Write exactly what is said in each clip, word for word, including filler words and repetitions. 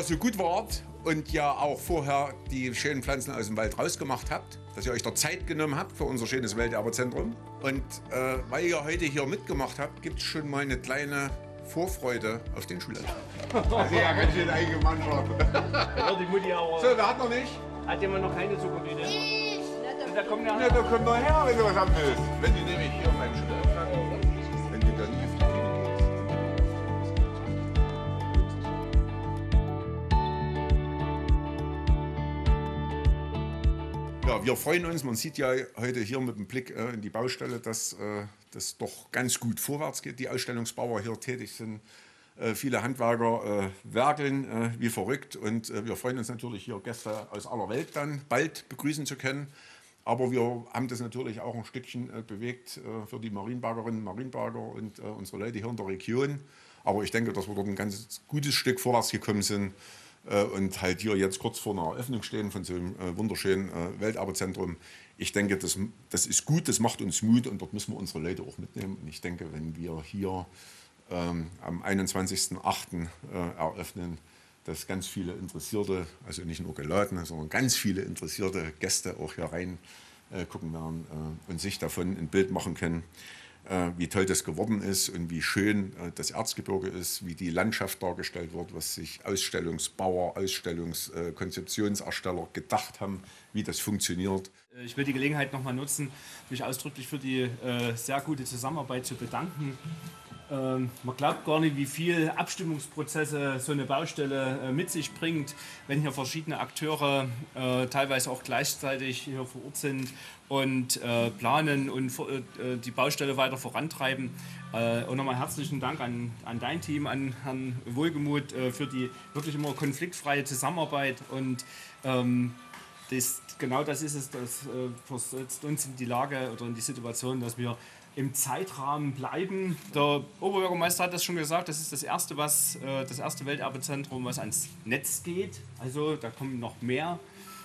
ihr so gut wart und ja auch vorher die schönen Pflanzen aus dem Wald rausgemacht habt, dass ihr euch der Zeit genommen habt für unser schönes Welterbezentrum. Und äh, weil ihr heute hier mitgemacht habt, gibt es schon mal eine kleine Vorfreude auf den Schulalltag. Also ja, ganz schön eingemannt worden. Ja, die Mutti aber. So, wer hat noch nicht? Hat jemand noch keine Zuckertüte? Ich. Da kommt Ja, ja. da kommt noch her, wenn du was haben willst. Wenn du nämlich hier beim Schulalltag, wenn du dann auf die Bühne Ja, wir freuen uns. Man sieht ja heute hier mit dem Blick äh, in die Baustelle, dass äh, das doch ganz gut vorwärts geht. Die Ausstellungsbauer hier tätig sind. Äh, viele Handwerker äh, werkeln äh, wie verrückt. Und äh, wir freuen uns natürlich, hier Gäste aus aller Welt dann bald begrüßen zu können. Aber wir haben das natürlich auch ein Stückchen äh, bewegt äh, für die Marienbergerinnen und Marienberger und äh, unsere Leute hier in der Region. Aber ich denke, dass wir dort ein ganz gutes Stück vorwärts gekommen sind. Und halt hier jetzt kurz vor einer Eröffnung stehen von so einem äh, wunderschönen äh, Welterbezentrum. Ich denke, das, das ist gut, das macht uns Mut und dort müssen wir unsere Leute auch mitnehmen. Und ich denke, wenn wir hier ähm, am einundzwanzigsten achten Äh, eröffnen, dass ganz viele Interessierte, also nicht nur geladene, sondern ganz viele interessierte Gäste auch hier rein äh, gucken werden äh, und sich davon ein Bild machen können, äh, wie toll das geworden ist und wie schön äh, das Erzgebirge ist, wie die Landschaft dargestellt wird, was sich Ausstellungsbauer, Ausstellungskonzeptionsersteller äh, gedacht haben, wie das funktioniert. Ich will die Gelegenheit nochmal nutzen, mich ausdrücklich für die äh, sehr gute Zusammenarbeit zu bedanken. Ähm, man glaubt gar nicht, wie viel Abstimmungsprozesse so eine Baustelle äh, mit sich bringt, wenn hier verschiedene Akteure äh, teilweise auch gleichzeitig hier vor Ort sind und äh, planen und äh, die Baustelle weiter vorantreiben. Äh, und nochmal herzlichen Dank an, an dein Team, an Herrn Wohlgemuth äh, für die wirklich immer konfliktfreie Zusammenarbeit und ähm, das, genau das ist es, das äh, versetzt uns in die Lage oder in die Situation, dass wir im Zeitrahmen bleiben. Der Oberbürgermeister hat das schon gesagt, das ist das erste, was, äh, das erste Welterbezentrum, was ans Netz geht. Also da kommen noch mehr.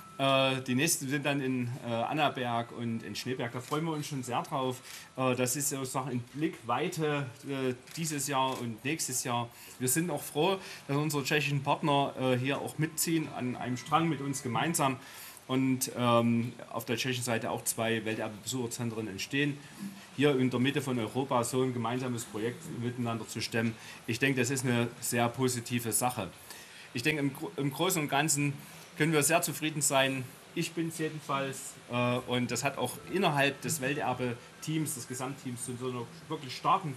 Äh, die nächsten sind dann in äh, Annaberg und in Schneeberg. Da freuen wir uns schon sehr drauf. Äh, das ist sozusagen in Blickweite äh, dieses Jahr und nächstes Jahr. Wir sind auch froh, dass unsere tschechischen Partner äh, hier auch mitziehen, an einem Strang mit uns gemeinsam. Und ähm, auf der tschechischen Seite auch zwei Welterbebesucherzentren entstehen. Hier in der Mitte von Europa so ein gemeinsames Projekt miteinander zu stemmen, ich denke, das ist eine sehr positive Sache. Ich denke, im, im Großen und Ganzen können wir sehr zufrieden sein. Ich bin es jedenfalls. Äh, und das hat auch innerhalb des Welterbe-Teams, des Gesamtteams, zu so einer wirklich starken